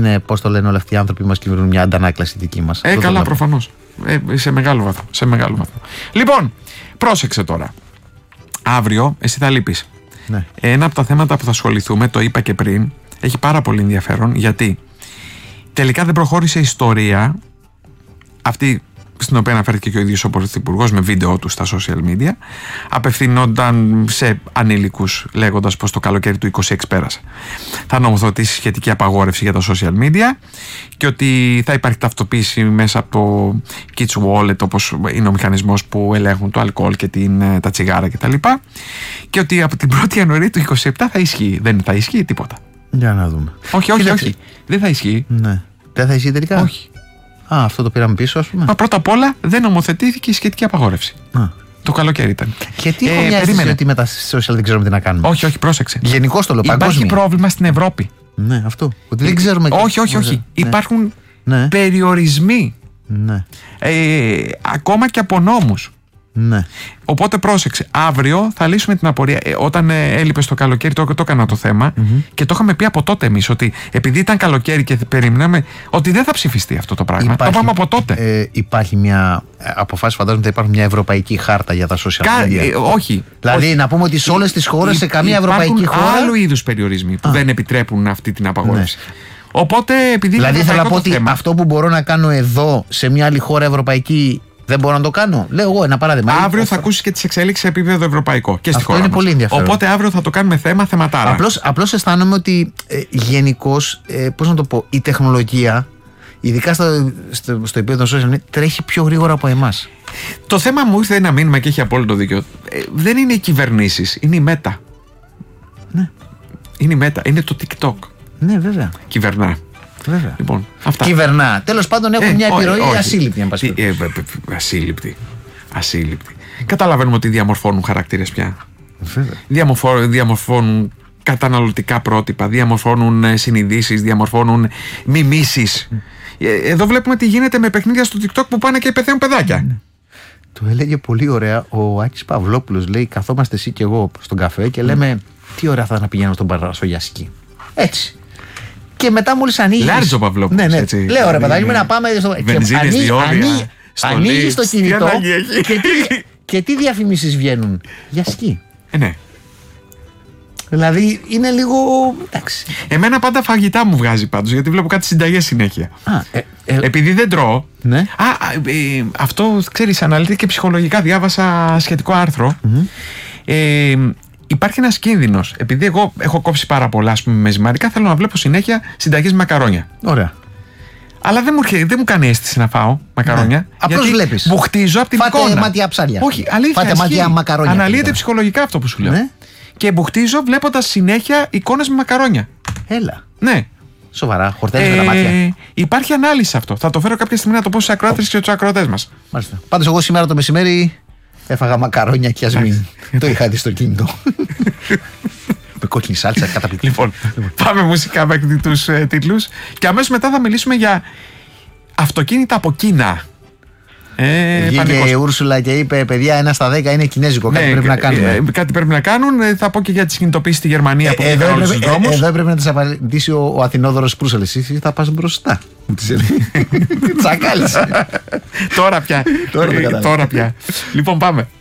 είναι, πώς το λένε όλοι αυτοί οι άνθρωποι μας κυβερνούν, μια αντανάκλαση δική μας. Καλά, προφανώς. Σε μεγάλο βαθμό. Λοιπόν, πρόσεξε τώρα. Αύριο, εσύ θα λείπεις. Ναι. Ένα από τα θέματα που θα ασχοληθούμε, το είπα και πριν, έχει πάρα πολύ ενδιαφέρον, γιατί τελικά δεν προχώρησε η ιστορία αυτή στην οποία αναφέρθηκε και ο ίδιος ο Πρωθυπουργός με βίντεο του στα social media, απευθυνόταν σε ανήλικους λέγοντας πως το καλοκαίρι του 26 πέρασε. Θα νομοθετήσει σχετική απαγόρευση για τα social media και ότι θα υπάρχει ταυτοποίηση μέσα από το Kids Wallet, όπως είναι ο μηχανισμός που ελέγχουν το αλκοόλ και τα τσιγάρα κτλ. Και ότι από την 1η Ιανουαρίου του 27 θα ισχύει. Δεν θα ισχύει τίποτα. Για να δούμε. Όχι. Δεν θα ισχύει. Ναι. Δεν θα ισχύει τελικά. Όχι. Αυτό το πήραμε πίσω, ας πούμε. Μα πρώτα απ' όλα δεν νομοθετήθηκε η σχετική απαγόρευση. Το καλοκαίρι ήταν. Γιατί έχω μια αίσθηση ότι με τα social δεν ξέρουμε τι να κάνουμε. Όχι, πρόσεξε. Γενικώς το λέω. Υπάρχει πρόβλημα στην Ευρώπη. Ναι, αυτό. Ότι δεν ξέρουμε. Όχι. Ναι. Υπάρχουν περιορισμοί. Ναι. Ακόμα και από νόμους. Ναι. Οπότε πρόσεξε. Αύριο θα λύσουμε την απορία. Όταν έλειπε το καλοκαίρι, το έκανα το θέμα και το είχαμε πει από τότε εμείς ότι επειδή ήταν καλοκαίρι και περιμέναμε ότι δεν θα ψηφιστεί αυτό το πράγμα. Το πάμε από τότε. Υπάρχει μια αποφάση, φαντάζομαι ότι υπάρχει μια ευρωπαϊκή χάρτα για τα social media. Όχι. Δηλαδή να πούμε ότι σε όλες τις χώρες, σε καμία ευρωπαϊκή χώρα. Υπάρχουν άλλου είδους περιορισμοί που δεν επιτρέπουν αυτή την απαγόρευση. Ναι. Οπότε επειδή. Δηλαδή θέλω να πω ότι αυτό που μπορώ να κάνω εδώ σε μια άλλη χώρα ευρωπαϊκή. Δεν μπορώ να το κάνω. Λέω εγώ ένα παράδειγμα. Αύριο θα ακούσεις και τις εξέλιξεις σε επίπεδο ευρωπαϊκό και στη χώρα. Αυτό είναι πολύ ενδιαφέρον. Οπότε αύριο θα το κάνουμε θεματάρα. Απλώς αισθάνομαι ότι γενικώς, πώς να το πω, η τεχνολογία, ειδικά στο επίπεδο των social media, τρέχει πιο γρήγορα από εμάς. Το θέμα μου ήρθε ένα μήνυμα και έχει απόλυτο δίκιο. Δεν είναι οι κυβερνήσεις, είναι η Meta. Ναι. Είναι η Meta, είναι το TikTok. Ναι, βέβαια. Κυβερνά. Βέβαια. Λοιπόν, αυτά. Κυβερνά. Τέλος πάντων έχουν μια επιρροή ασύλληπτη. Ασύλληπτη. Καταλαβαίνουμε ότι διαμορφώνουν χαρακτήρες πια. Βέβαια. Διαμορφώνουν καταναλωτικά πρότυπα, διαμορφώνουν συνειδήσεις, διαμορφώνουν μιμήσεις. Εδώ βλέπουμε τι γίνεται με παιχνίδια στο TikTok που πάνε και πεθαίνουν παιδάκια. Το έλεγε πολύ ωραία ο Άκης Παυλόπουλος. Λέει: καθόμαστε εσύ και εγώ στον καφέ και λέμε τι ωραία θα είναι να πηγαίνω στον Παράσο για σκι. Έτσι. Και μετά μόλις ανοίγεις. Λάριτζο Παυλόπουλος. Ναι. Λέω ρε παιδάκι μου να πάμε στο. Ανοίγεις το κινητό και τι διαφημίσεις βγαίνουν. Για σκι. Ναι. Δηλαδή είναι λίγο. Εντάξει. Εμένα πάντα φαγητά μου βγάζει πάντως, γιατί βλέπω κάτι συνταγές συνέχεια. Επειδή δεν τρώω. Ναι. Αυτό ξέρεις, αναλύεται και ψυχολογικά. Διάβασα σχετικό άρθρο. Υπάρχει ένας κίνδυνος. Επειδή εγώ έχω κόψει πάρα πολλά, ας πούμε, με ζυμαρικά, θέλω να βλέπω συνέχεια συνταγές με μακαρόνια. Ωραία. Αλλά δεν μου κάνει αίσθηση να φάω μακαρόνια. Ναι. Απλώς βλέπεις. Μπουχτίζω από την εικόνα. Φάτε μάτια ψάρια. Όχι, αλήθεια. Φάτε μάτια μακαρόνια. Αναλύεται ψυχολογικά αυτό που σου λέω. Ναι. Και μπουχτίζω βλέποντας συνέχεια εικόνες με μακαρόνια. Έλα. Ναι. Σοβαρά, χορταίνεις με τα μάτια. Υπάρχει ανάλυση αυτό. Θα το φέρω κάποια στιγμή να το πω στους ακροάτες και τους ακροατές μας. Μάλιστα. Πάντως, εγώ σήμερα το μεσημέρι έφαγα μακαρόνια και ασμίν. Το είχα δει στο κινητό. Με κόκκινη σάλτσα, καταπληκτική. Λοιπόν, πάμε μουσικά μέχρι τους τίτλους και αμέσως μετά θα μιλήσουμε για αυτοκίνητα από Κίνα. Βγήκε η Ούρσουλα και είπε: παιδιά, 1 στα 10 είναι κινέζικο. Κάτι πρέπει να κάνουν. Κάτι πρέπει να κάνουν. Θα πω και για τις κινητοποίησεις στη Γερμανία που πήγαν όλους τους δρόμους. Εδώ έπρεπε να τις απαντήσει ο Αθηνόδωρος Προύσελ. Εσύ θα πας μπροστά. Τσακάλισε. Τώρα πια. Λοιπόν, πάμε.